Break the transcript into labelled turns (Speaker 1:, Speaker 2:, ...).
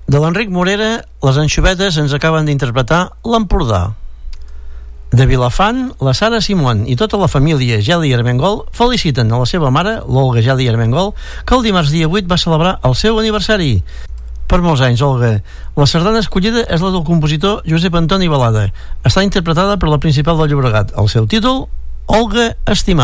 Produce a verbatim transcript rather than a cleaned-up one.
Speaker 1: De l'Enric Morera, les anxovetes ens acaben d'interpretar l'Empordà. De Vilafant, la Sara Simón i tota la família Geli Armengol feliciten a la seva mare, l'Olga Geli Armengol, que el dimarts dia vuit va celebrar el seu aniversari. Per molts anys, Olga. La sardana escollida és la del compositor Josep Antoni Balada. Està interpretada per la Principal de Llobregat. El seu títol, Olga Estimada.